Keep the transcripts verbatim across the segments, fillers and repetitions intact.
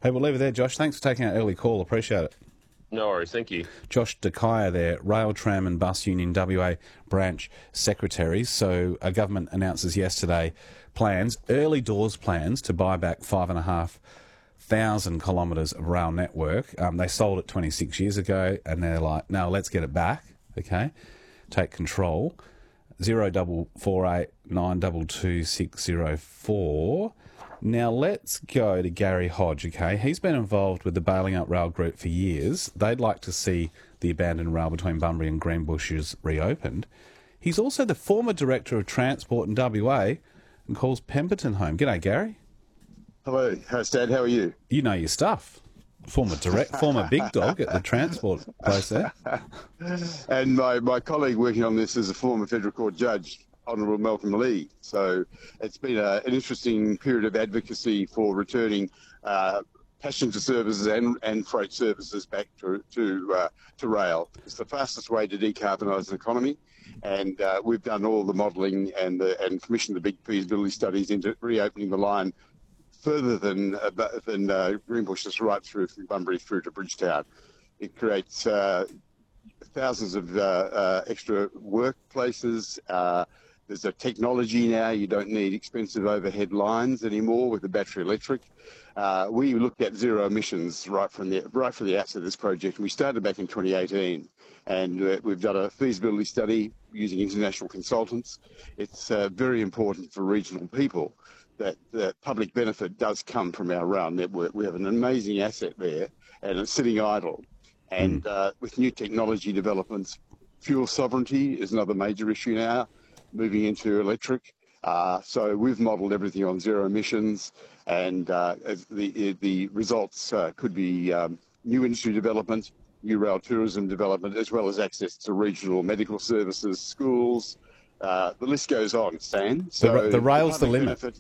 Hey, we'll leave it there, Josh. Thanks for taking our early call. Appreciate it. No worries, thank you. Josh DeKaya there, Rail, Tram and Bus Union W A Branch Secretary. So a government announces yesterday plans, early doors plans, to buy back five and a half thousand kilometres of rail network. Um, they sold it twenty-six years ago, and they're like, no, let's get it back, okay? Take control. Zero double four eight nine double two six zero four. Now let's go to Gary Hodge, okay? He's been involved with the Bailing Up Rail Group for years. They'd like to see the abandoned rail between Bunbury and Greenbushes reopened. He's also the former Director of Transport in W A and calls Pemberton home. G'day, Gary. Hello, how's Dad? How are you? You know your stuff. Former direct, former big dog at the transport place there. And my, my colleague working on this is a former Federal Court Judge, Honourable Malcolm Lee. So it's been a, an interesting period of advocacy for returning uh, passenger services and, and freight services back to to, uh, to rail. It's the fastest way to decarbonise the economy, and uh, we've done all the modelling and the, and commissioned the big feasibility studies into reopening the line further than uh, than uh, Greenbushes, right through from Bunbury through to Bridgetown. It creates uh, thousands of uh, uh, extra workplaces. Uh, There's a technology now. You don't need expensive overhead lines anymore with the battery electric. Uh, we looked at zero emissions right from the right from the outset of this project. We started back in twenty eighteen, and uh, we've done a feasibility study using international consultants. It's uh, very important for regional people that the public benefit does come from our rail network. We have an amazing asset there, and it's sitting idle. And uh, with new technology developments, fuel sovereignty is another major issue now, moving into electric. Uh, so we've modelled everything on zero emissions, and uh, the the results uh, could be um, new industry development, new rail tourism development, as well as access to regional medical services, schools. Uh, the list goes on, Stan. So the, the rail's the, the limit. Benefit,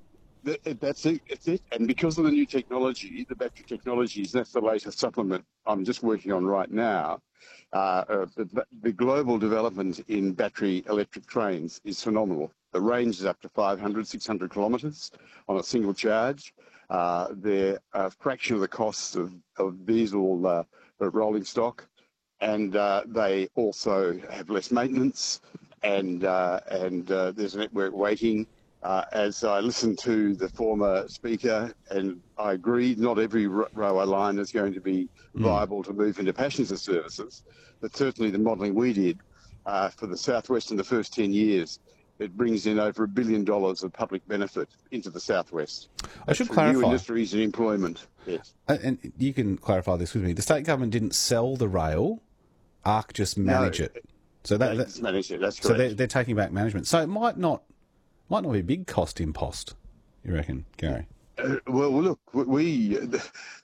That's it, that's it. And because of the new technology, the battery technologies, that's the latest supplement I'm just working on right now. Uh, uh, the, the global development in battery electric trains is phenomenal. The range is up to five hundred, six hundred kilometres on a single charge. Uh, they're a fraction of the cost of, of diesel uh, rolling stock. And uh, they also have less maintenance, and, uh, and uh, there's a network waiting. Uh, as I listened to the former speaker, and I agree, not every r- railway line is going to be viable mm. to move into passenger services, but certainly the modelling we did uh, for the Southwest in the first ten years, it brings in over a billion dollars of public benefit into the Southwest. I should clarify. New industries and employment, yes. And you can clarify this with me. The state government didn't sell the rail, ARC just managed no, it. So that, they that, just manage it, that's correct. So they're, they're taking back management. So it might not... Might not be a big cost impost, you reckon, Gary? Uh, well, look, we the,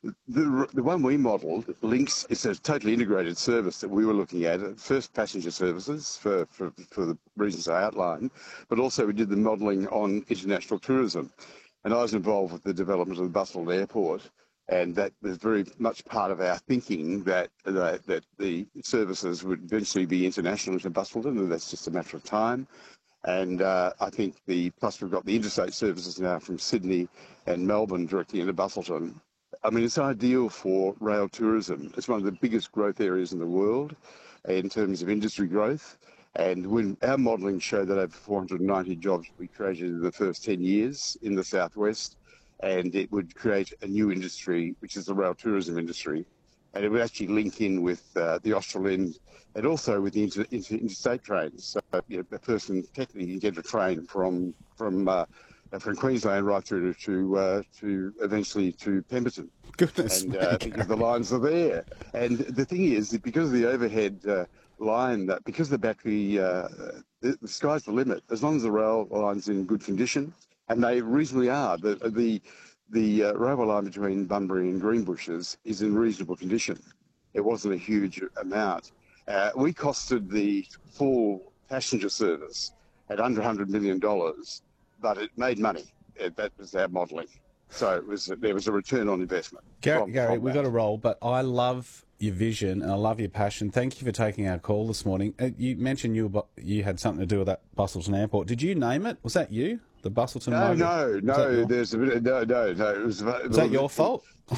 the the one we modelled, Links, is a totally integrated service that we were looking at. First, passenger services for, for, for the reasons I outlined, but also we did the modelling on international tourism. And I was involved with the development of the Busselton Airport, and that was very much part of our thinking that that, that the services would eventually be international to Busselton, and that's just a matter of time. And uh, I think the, plus we've got the interstate services now from Sydney and Melbourne directly into Busselton. I mean, it's ideal for rail tourism. It's one of the biggest growth areas in the world in terms of industry growth. And when our modelling showed that over four hundred ninety jobs we created in the first ten years in the Southwest, and it would create a new industry, which is the rail tourism industry. And it would actually link in with uh, the Austral End and also with the inter- inter- interstate trains. So you know, a person technically can get a train from from uh, from Queensland right through to to, uh, to eventually to Pemberton. Goodness and uh, because the lines are there. And the thing is that because of the overhead uh, line, that because the battery, uh, the, the sky's the limit. As long as the rail line's in good condition, and they reasonably are. The the The uh, railway line between Bunbury and Greenbushes is in reasonable condition. It wasn't a huge amount. Uh, we costed the full passenger service at under one hundred million dollars, but it made money. It, that was our modelling. So it was there was a return on investment. Gary, from, Gary from we've that. got to roll, but I love your vision and I love your passion. Thank you for taking our call this morning. Uh, you mentioned you were, you had something to do with that Busselton Airport. Did you name it? Was that you? The Busselton No, logo? no, no. There's a bit. Of, no, no, no. It was. Is that your fault?